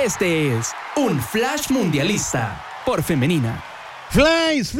Este es un Flash Mundialista por Femenina. ¡Flies!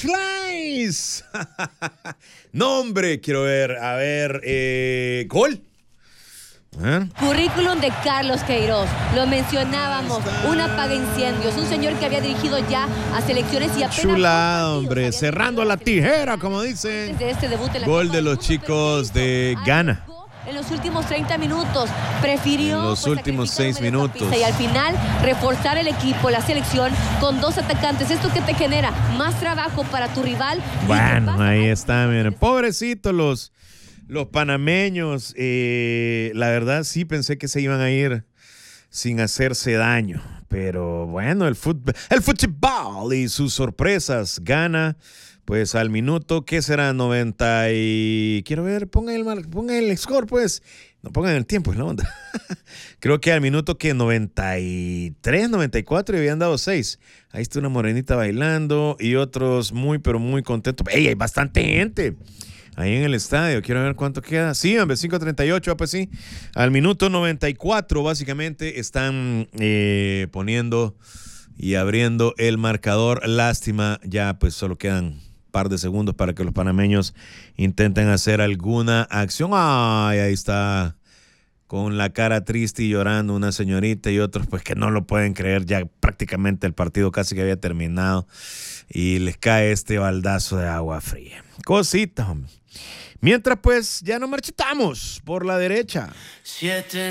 No, hombre, quiero ver. A ver, ¿gol? Currículum de Carlos Queiroz, lo mencionábamos, una apaga incendios, un señor que había dirigido ya a selecciones y apenas Chulada, hombre, cerrando la tijera, como dicen. Este debut en la Gol Copa de del los Mundo, chicos pero de Ghana. En los últimos 30 minutos prefirió En los últimos sacrificar 6 un mediocampista minutos. y al final reforzar el equipo, la selección con 2 atacantes. ¿Esto qué te genera? Más trabajo para tu rival. Bueno, ahí está, miren, pobrecitos los panameños. La verdad sí pensé que se iban a ir sin hacerse daño, pero bueno, el fútbol y sus sorpresas. Gana pues al minuto, ¿qué será? 90 y... Quiero ver, pongan el score, pues. No pongan el tiempo, es la onda. Creo que al minuto que 93, 94 y habían dado 6. Ahí está una morenita bailando y otros muy, pero muy contentos. ¡Ey, hay bastante gente! Ahí en el estadio, quiero ver cuánto queda. Sí, hombre, 5:38, pues sí. Al minuto 94, básicamente, están poniendo y abriendo el marcador. Lástima, ya pues solo quedan par de segundos para que los panameños intenten hacer alguna acción. Ay, ahí está con la cara triste y llorando una señorita y otros pues que no lo pueden creer, ya prácticamente el partido casi que había terminado y les cae este baldazo de agua fría. Cositas, hombre. Mientras pues ya nos marchitamos por la derecha.